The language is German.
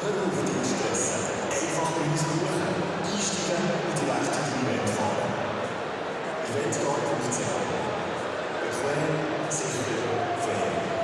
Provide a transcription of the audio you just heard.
Hör auf, dich zu stressen. Einfach bei uns buchen, einsteigen und direkt in dein Event fahren. Eventguide.ch. Bequem, sicher, fair.